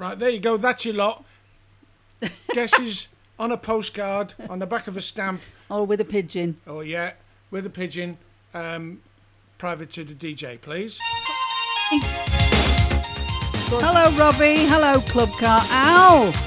Right, there you go. That's your lot. Guesses on a postcard, on the back of a stamp. Or with a pigeon. Oh, yeah, with a pigeon. Private to the DJ, please. Hello, Robbie. Hello, Club Car Al.